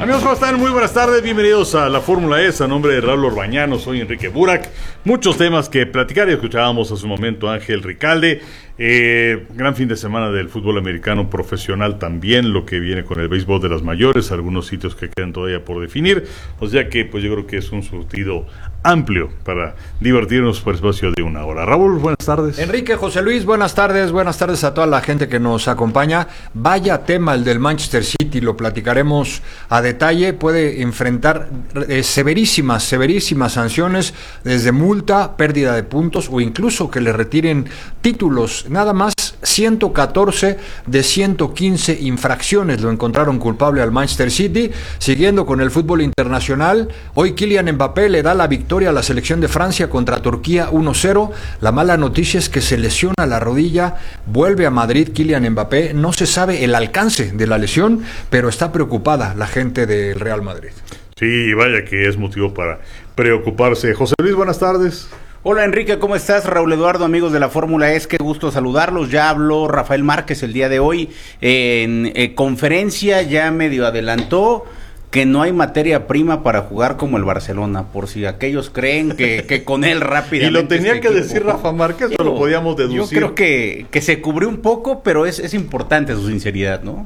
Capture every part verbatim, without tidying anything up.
Amigos, ¿cómo están? Muy buenas tardes, bienvenidos a la Fórmula E. A nombre de Raúl Orbañano, soy Enrique Burak. Muchos temas que platicar y escuchábamos hace un momento a Ángel Ricalde. Eh, gran fin de semana del fútbol americano profesional también, lo que viene con el béisbol de las mayores, algunos sitios que quedan todavía por definir. O sea que pues yo creo que es un surtido amplio para divertirnos por espacio de una hora. Raúl, buenas tardes. Enrique, José Luis, buenas tardes, buenas tardes a toda la gente que nos acompaña. Vaya tema el del Manchester City, lo platicaremos a detalle. Puede enfrentar eh, severísimas, severísimas sanciones, desde multa, pérdida de puntos o incluso que le retiren títulos. Nada más ciento catorce de ciento quince infracciones lo encontraron culpable al Manchester City. Siguiendo con el fútbol internacional, hoy Kylian Mbappé le da la victoria a la selección de Francia contra Turquía uno cero. La mala noticia es que se lesiona la rodilla, vuelve a Madrid Kylian Mbappé. No se sabe el alcance de la lesión, pero está preocupada la gente del Real Madrid. Sí, vaya que es motivo para preocuparse. José Luis, buenas tardes. Hola Enrique, ¿cómo estás? Raúl Eduardo, amigos de la Fórmula E, qué gusto saludarlos. Ya habló Rafael Márquez el día de hoy en eh, conferencia, ya medio adelantó que no hay materia prima para jugar como el Barcelona, por si aquellos creen que, que con él rápidamente... Y lo tenía este que equipo, decir Rafa Márquez, pero lo podíamos deducir. Yo creo que, que se cubrió un poco, pero es, es importante su sinceridad, ¿no?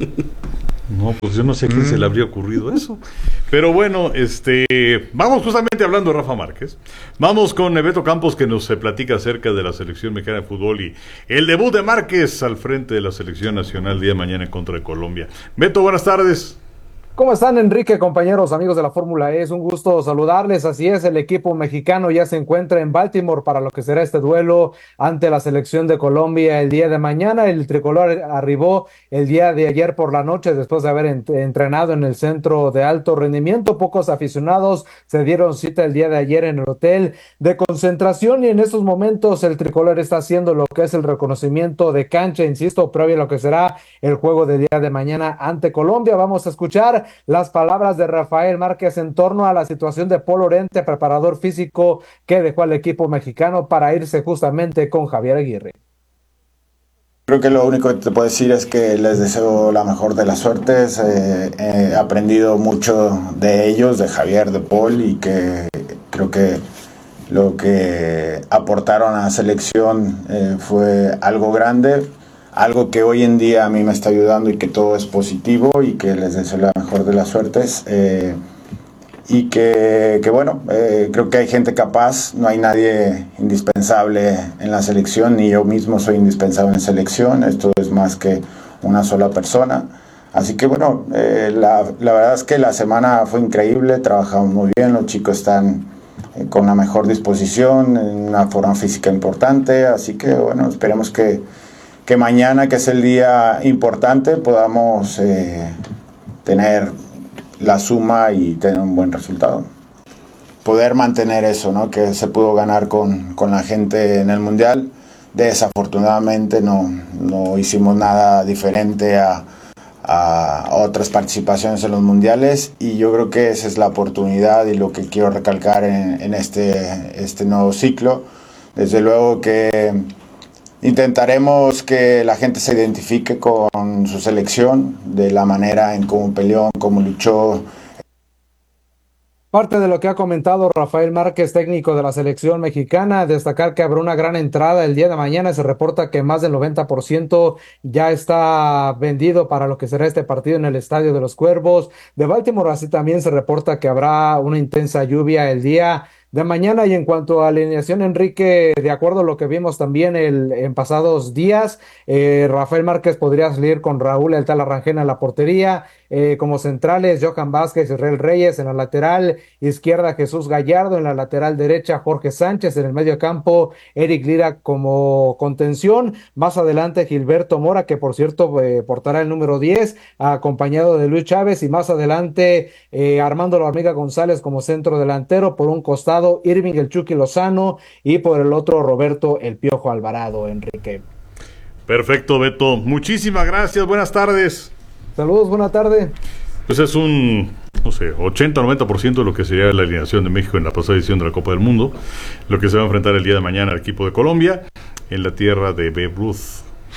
No, pues yo no sé a quién mm. se le habría ocurrido eso. Pero bueno, este, vamos justamente hablando de Rafa Márquez. Vamos con Beto Campos, que nos platica acerca de la selección mexicana de fútbol y el debut de Márquez al frente de la selección nacional el día de mañana en contra de Colombia. Beto, buenas tardes. ¿Cómo están, Enrique, compañeros, amigos de la Fórmula E? Es un gusto saludarles. Así es, el equipo mexicano ya se encuentra en Baltimore para lo que será este duelo ante la selección de Colombia el día de mañana. El tricolor arribó el día de ayer por la noche después de haber ent- entrenado en el centro de alto rendimiento. Pocos aficionados se dieron cita el día de ayer en el hotel de concentración y en estos momentos el tricolor está haciendo lo que es el reconocimiento de cancha, insisto, previo a lo que será el juego del día de mañana ante Colombia. Vamos a escuchar las palabras de Rafael Márquez en torno a la situación de Paul Orente, preparador físico que dejó al equipo mexicano para irse justamente con Javier Aguirre. Creo que lo único que te puedo decir es que les deseo la mejor de las suertes. Eh, he aprendido mucho de ellos, de Javier, de Paul, y que creo que lo que aportaron a la selección eh, fue algo grande. Algo que hoy en día a mí me está ayudando y que todo es positivo y que les deseo la mejor de las suertes. Eh, y que, que bueno, eh, creo que hay gente capaz, no hay nadie indispensable en la selección, ni yo mismo soy indispensable en selección, esto es más que una sola persona. Así que bueno, eh, la, la verdad es que la semana fue increíble, trabajamos muy bien, los chicos están eh, con la mejor disposición, en una forma física importante, así que bueno, esperemos que que mañana, que es el día importante, podamos eh, tener la suma y tener un buen resultado. Poder mantener eso, ¿no?, que se pudo ganar con, con la gente en el Mundial. Desafortunadamente no, no hicimos nada diferente a, a otras participaciones en los Mundiales, y yo creo que esa es la oportunidad y lo que quiero recalcar en, en este, este nuevo ciclo. Desde luego que intentaremos que la gente se identifique con su selección, de la manera en cómo peleó, cómo luchó. Parte de lo que ha comentado Rafael Márquez, técnico de la selección mexicana, destacar que habrá una gran entrada el día de mañana. Se reporta que más del noventa por ciento ya está vendido para lo que será este partido en el Estadio de los Cuervos de Baltimore. Así también se reporta que habrá una intensa lluvia el día de mañana. Y en cuanto a alineación, Enrique, de acuerdo a lo que vimos también el, en pasados días, eh, Rafael Márquez podría salir con Raúl El Tala Rangel en la portería, eh, como centrales Johan Vázquez, Israel Reyes; en la lateral izquierda Jesús Gallardo; en la lateral derecha Jorge Sánchez; en el medio campo Eric Lira como contención; más adelante Gilberto Mora, que por cierto eh, portará el número diez, acompañado de Luis Chávez; y más adelante eh, Armando La Hormiga González como centro delantero; por un costado Irving el Chucky Lozano y por el otro Roberto El Piojo Alvarado. Enrique. Perfecto, Beto, muchísimas gracias, buenas tardes. Saludos, buena tarde. Pues es un, no sé, ochenta o noventa por ciento de lo que sería la alineación de México en la pasada edición de la Copa del Mundo, lo que se va a enfrentar el día de mañana al equipo de Colombia en la tierra de Babe Ruth.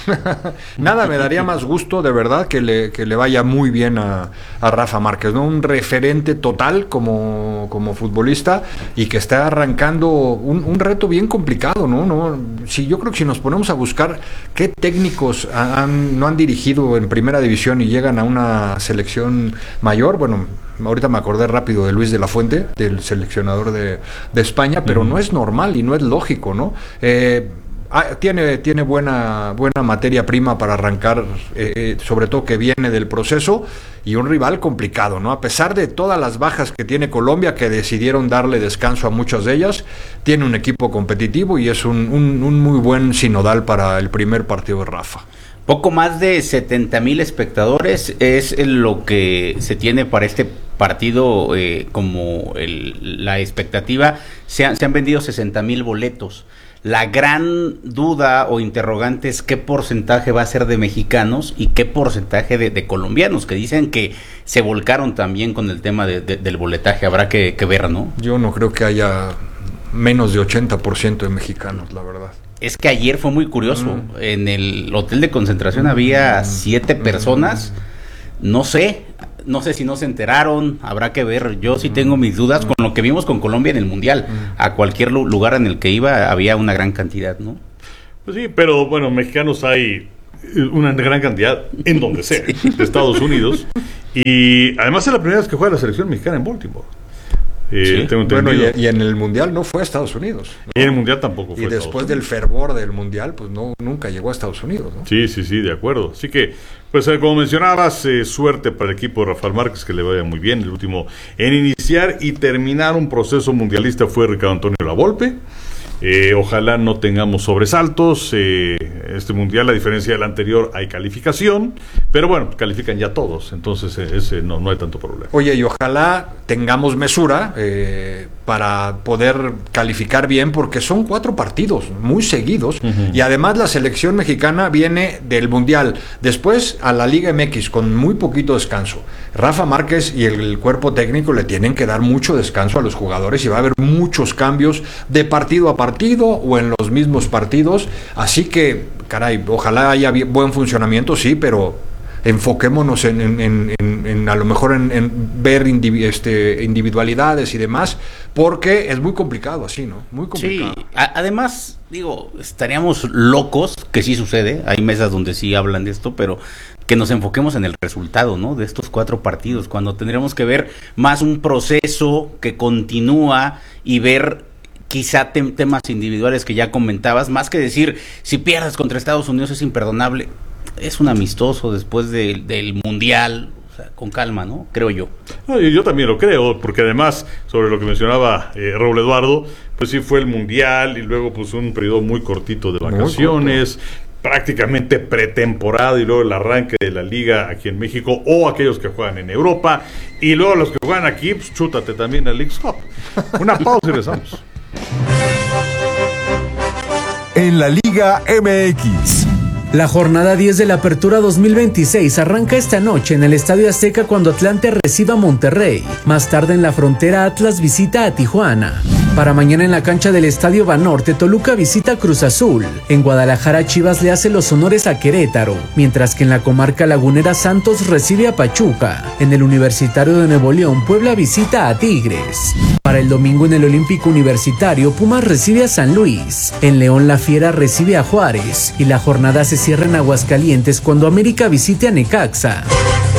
Nada me daría más gusto, de verdad, que le, que le vaya muy bien a, a Rafa Márquez, ¿no? Un referente total como, como futbolista y que está arrancando un, un reto bien complicado, ¿no? ¿no? Si, yo creo que si nos ponemos a buscar qué técnicos han, no han dirigido en primera división y llegan a una selección mayor, bueno, ahorita me acordé rápido de Luis de la Fuente, del seleccionador de, de España, pero uh-huh. no es normal y no es lógico, ¿no? Eh, Ah, tiene, tiene buena, buena materia prima para arrancar, eh, sobre todo que viene del proceso, y un rival complicado, ¿no? A pesar de todas las bajas que tiene Colombia, que decidieron darle descanso a muchas de ellas, tiene un equipo competitivo y es un, un, un muy buen sinodal para el primer partido de Rafa. Poco más de setenta mil espectadores es lo que se tiene para este partido, eh, como el, la expectativa. Se han, se han vendido sesenta mil boletos. La gran duda o interrogante es qué porcentaje va a ser de mexicanos y qué porcentaje de, de colombianos, que dicen que se volcaron también con el tema de, de, del boletaje. Habrá que, que ver, ¿no? Yo no creo que haya menos de ochenta por ciento de mexicanos, la verdad. Es que ayer fue muy curioso. Mm. En el hotel de concentración mm. había siete personas. Mm. No sé, no sé si no se enteraron, habrá que ver. Yo sí tengo mis dudas con lo que vimos con Colombia en el Mundial. A cualquier lugar en el que iba había una gran cantidad, ¿no? Pues sí, pero bueno, mexicanos hay una gran cantidad en donde sea, sí. de Estados Unidos. Y además es la primera vez que juega la selección mexicana en Baltimore. Eh, sí. tengo bueno, y, y en el Mundial no fue a Estados Unidos, ¿no? Y en el Mundial tampoco fue y a Estados después Unidos. del fervor del Mundial, pues no nunca llegó a Estados Unidos, ¿no? Sí, sí, sí, de acuerdo. Así que, pues eh, como mencionabas, eh, suerte para el equipo de Rafael Márquez, que le vaya muy bien. El último en iniciar y terminar un proceso mundialista fue Ricardo Antonio Lavolpe. Eh, ojalá no tengamos sobresaltos. Eh, este mundial, a diferencia del anterior, hay calificación, pero bueno, califican ya todos, entonces eh, ese no, no hay tanto problema. Oye, y ojalá tengamos mesura eh, para poder calificar bien, porque son cuatro partidos muy seguidos, uh-huh. y además la selección mexicana viene del mundial, después a la Liga M X con muy poquito descanso. Rafa Márquez y el, el cuerpo técnico le tienen que dar mucho descanso a los jugadores y va a haber muchos cambios de partido a partido partido o en los mismos partidos, así que, caray, ojalá haya bien, buen funcionamiento, sí, pero enfoquémonos en, en, en, en, en a lo mejor en, en ver indivi- este, individualidades y demás, porque es muy complicado así, ¿no? Muy complicado. Sí, a- además, digo, estaríamos locos, que sí sucede, hay mesas donde sí hablan de esto, pero que nos enfoquemos en el resultado, ¿no? De estos cuatro partidos, cuando tendremos que ver más un proceso que continúa y ver quizá tem- temas individuales que ya comentabas, más que decir, si pierdes contra Estados Unidos es imperdonable. Es un amistoso después de, del Mundial, o sea, con calma, ¿no? Creo yo. No, yo también lo creo, porque además, sobre lo que mencionaba eh, Raúl Eduardo, pues sí fue el Mundial y luego pues un periodo muy cortito de vacaciones, prácticamente pretemporada y luego el arranque de la liga aquí en México o aquellos que juegan en Europa y luego los que juegan aquí, pues chútate también al Leagues Cup. Una pausa y regresamos. En la Liga M X. La jornada diez de la Apertura dos mil veintiséis arranca esta noche en el Estadio Azteca cuando Atlante reciba a Monterrey. Más tarde en la frontera Atlas visita a Tijuana. Para mañana en la cancha del Estadio Banorte, Toluca visita a Cruz Azul. En Guadalajara, Chivas le hace los honores a Querétaro, mientras que en la comarca lagunera Santos recibe a Pachuca. En el Universitario de Nuevo León, Puebla visita a Tigres. Para el domingo en el Olímpico Universitario, Pumas recibe a San Luis. En León, La Fiera recibe a Juárez. Y la jornada se cierra en Aguascalientes cuando América visite a Necaxa.